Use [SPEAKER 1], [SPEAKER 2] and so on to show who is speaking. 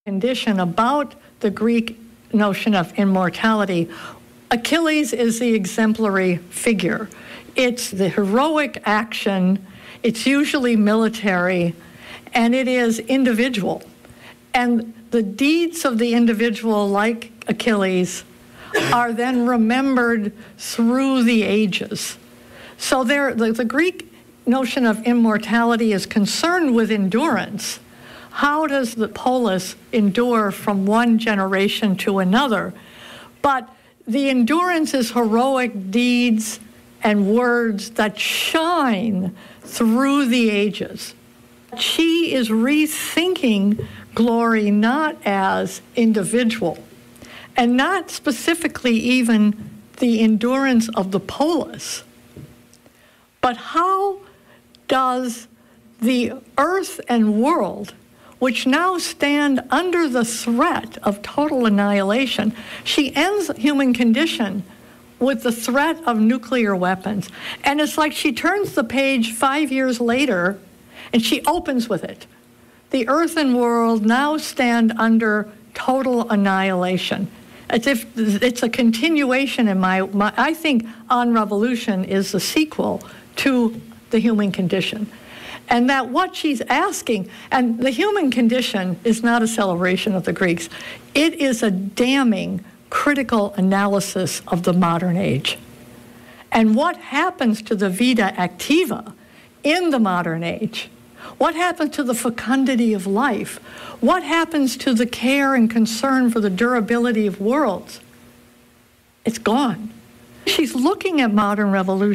[SPEAKER 1] condition about the Greek notion of immortality. Achilles is the exemplary figure. It's the heroic action, it's usually military, and it is individual. And the deeds of the individual, like Achilles, are then remembered through the ages. So the Greek notion of immortality is concerned with endurance. How does the polis endure from one generation to another? But the endurance is heroic deeds and words that shine through the ages. She is rethinking glory not as individual, and not specifically even the endurance of the polis, but how does the earth and world, which now stand under the threat of total annihilation. She ends human condition with the threat of nuclear weapons. And it's like she turns the page 5 years later, and she opens with it. The earth and world now stand under total annihilation. As if it's a continuation in I think On Revolution is the sequel to The Human Condition. And that what she's asking, and the human condition is not a celebration of the Greeks. It is a damning, critical analysis of the modern age. And what happens to the vita activa in the modern age? What happens to the fecundity of life? What happens to the care and concern for the durability of worlds? It's gone. She's looking at modern revolution